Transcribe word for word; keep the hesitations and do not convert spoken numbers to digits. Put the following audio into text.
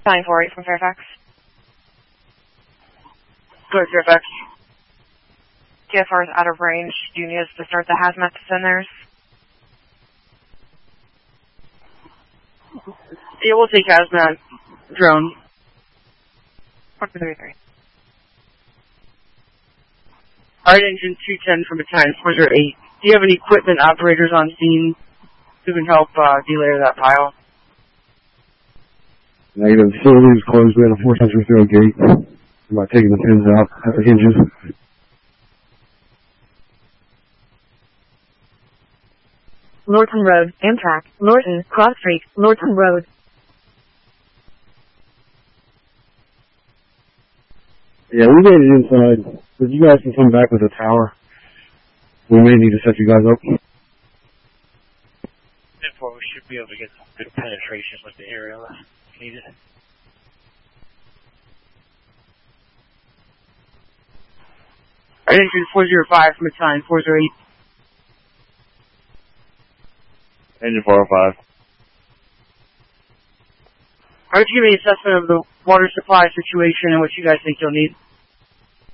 nine four eight from Fairfax. Go ahead, Fairfax. T F R is out of range. Do you need us to start the hazmat descenders? Yeah, we'll take hazmat drone. four two three three. Alright, engine two ten from battalion four zero eight. Do you have any equipment operators on scene who can help uh, delayer that pile? Negative. The facility is closed. We had a force sensor through a gate. We're about taking the pins out at the hinges. Norton Road, Amtrak, Norton, Cross Street, Norton Road. Yeah, we made it inside, but you guys can come back with a tower. We may need to set you guys up. Therefore, we should be able to get some good penetration with the aerial if needed. Alright, engine four zero five from battalion four zero eight. Engine four oh five. Alright, give me an assessment of the water supply situation and what you guys think you'll need.